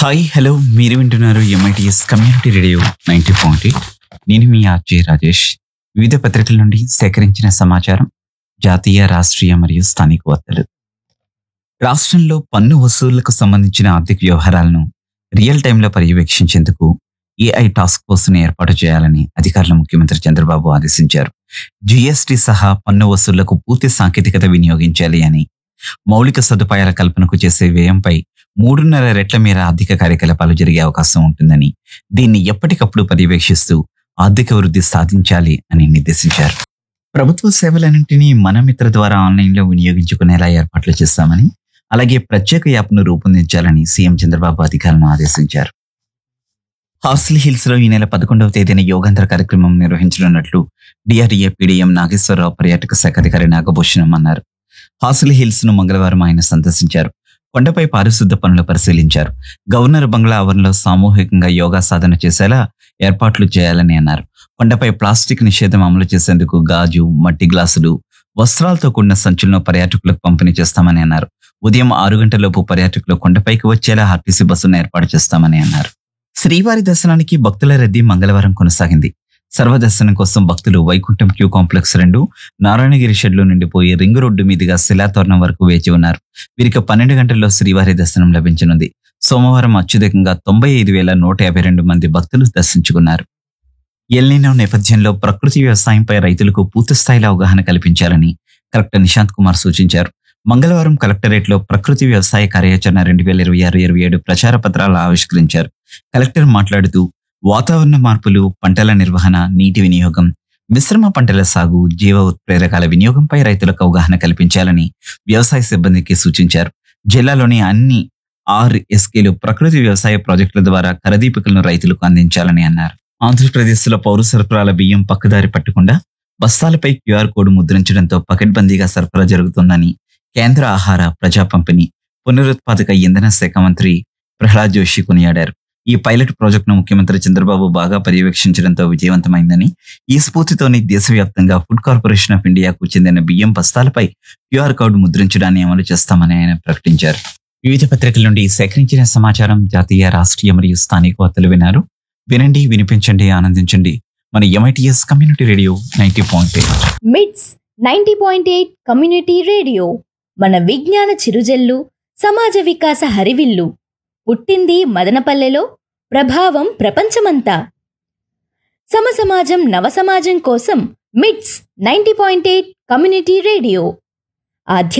Hi hello మీరు వింటున్నారు MITS community radio 90.8. నేను మీ ఆర్జే రాజేష్. వివిధ పత్రికల నుండి సేకరించిన సమాచారం, జాతీయ రాష్ట్రీయ మరియు స్థానిక వార్తలు. రాష్ట్రంలో పన్ను వసూళ్లకు సంబంధించిన ఆర్థిక వ్యవహారాలను రియల్ టైంలో పర్యవేక్షించేందుకు ఏఐ టాస్క్ ఫోర్స్ను ఏర్పాటు చేయాలని అధికారులు ముఖ్యమంత్రి చంద్రబాబు ఆదేశించారు. జీఎస్టీ సహా పన్ను వసూళ్లకు పూర్తి సాంకేతికత వినియోగించాలి అని, మౌలిక సదుపాయాల కల్పనకు చేసే వ్యయంపై 3.5 రెట్ల మేర ఆర్థిక కార్యకలాపాలు జరిగే అవకాశం ఉంటుందని, దీన్ని ఎప్పటికప్పుడు పర్యవేక్షిస్తూ ఆర్థిక వృద్ధి సాధించాలి అని నిర్దేశించారు. ప్రభుత్వ సేవలన్నింటినీ మన మిత్ర ద్వారా ఆన్లైన్లో వినియోగించుకునేలా ఏర్పాట్లు చేస్తామని, అలాగే ప్రత్యేక యాప్ను రూపొందించాలని సీఎం చంద్రబాబు అధికారులను ఆదేశించారు. హార్స్లీ హిల్స్ లో ఈ నెల 11వ తేదీన యోగాంధ్ర కార్యక్రమం నిర్వహించనున్నట్లు డిఆర్డీఏ పీడీఎం నాగేశ్వరరావు, పర్యాటక శాఖ అధికారి నాగభూషణం అన్నారు. హార్స్లీ హిల్స్ ను మంగళవారం ఆయన సందర్శించారు. కొండపై పారిశుద్ధ పనులు పరిశీలించారు. గవర్నర్ బంగ్లా ఆవరణలో సామూహికంగా యోగా సాధన చేసేలా ఏర్పాట్లు చేయాలని అన్నారు. కొండపై ప్లాస్టిక్ నిషేధం అమలు చేసేందుకు గాజు, మట్టి గ్లాసులు, వస్త్రాలతో కూడిన సంచులను పర్యాటకులకు పంపిణీ చేస్తామని అన్నారు. ఉదయం 6 గంటలలోపు పర్యాటకులు కొండపైకి వచ్చేలా ఆర్టీసీ బస్సును ఏర్పాటు చేస్తామని అన్నారు. శ్రీవారి దర్శనానికి భక్తుల రద్దీ మంగళవారం కొనసాగింది. సర్వదర్శనం కోసం భక్తులు వైకుంఠం క్యూ కాంప్లెక్స్ 2, నారాయణగిరి షెడ్లో నిండిపోయి రింగు రోడ్డు మీదుగా శిలాతోరణం వరకు వేచి ఉన్నారు. వీరికి 12 గంటల్లో శ్రీవారి దర్శనం లభించనుంది. సోమవారం అత్యధికంగా 95,152 మంది భక్తులు దర్శించుకున్నారు. ఎల్నినో నేపథ్యంలో ప్రకృతి వ్యవసాయంపై రైతులకు పూర్తి స్థాయిలో అవగాహన కల్పించాలని కలెక్టర్ నిశాంత్ కుమార్ సూచించారు. మంగళవారం కలెక్టరేట్లో ప్రకృతి వ్యవసాయ కార్యాచరణ 2026-27 ప్రచార పత్రాలు ఆవిష్కరించారు. కలెక్టర్ మాట్లాడుతూ, వాతావరణ మార్పులు, పంటల నిర్వహణ, నీటి వినియోగం, మిశ్రమ పంటల సాగు, జీవ ఉత్ప్రేరకాల వినియోగంపై రైతులకు అవగాహన కల్పించాలని వ్యవసాయ సిబ్బందికి సూచించారు. జిల్లాలోని అన్ని 6 ఎస్కేలు ప్రకృతి వ్యవసాయ ప్రాజెక్టుల ద్వారా కరదీపికలను రైతులకు అందించాలని అన్నారు. ఆంధ్రప్రదేశ్లో పౌర సరఫరాల బియ్యం పక్కదారి పట్టకుండా బస్తాలపై క్యూఆర్ కోడ్ ముద్రించడంతో పకడ్బందీగా సరఫరా జరుగుతుందని కేంద్ర ఆహార, ప్రజా పంపిణీ, పునరుత్పాదక ఇంధన శాఖ మంత్రి ప్రహ్లాద్ జోషి కొనియాడారు. ఈ పైలట్ ప్రాజెక్టును ముఖ్యమంత్రి చంద్రబాబు బాగా పర్యవేక్షించడంతో విజయవంతమైందని, ఈ స్ఫూర్తితోనే దేశవ్యాప్తంగా ఫుడ్ కార్పొరేషన్ ఆఫ్ ఇండియాకు చెందిన బియ్యం బస్తాలపై క్యూఆర్ కోడ్ ముద్రించడాన్ని అమలు చేస్తామని ఆయన ప్రకటించారు. వివిధ పత్రికల నుండి సేకరించిన సమాచారం, జాతీయ, రాష్ట్రీయ మరియు స్థానిక వార్తలు విన్నారు. వినండి, వినిపించండి, ఆనందించండి. మన ఎంఐటిఎస్ కమ్యూనిటీ రేడియో 90.8. మిట్స్ 90.8 కమ్యూనిటీ రేడియో మన విజ్ఞాన చిరుజల్లు, సమాజ వికాస హరివిల్లు. పుట్టింది మదనపల్లెలో, ప్రభావం ప్రపంచమంతా. సమసమాజం, నవసమాజం కోసం మిట్స్ 90.8 కమ్యూనిటీ రేడియో.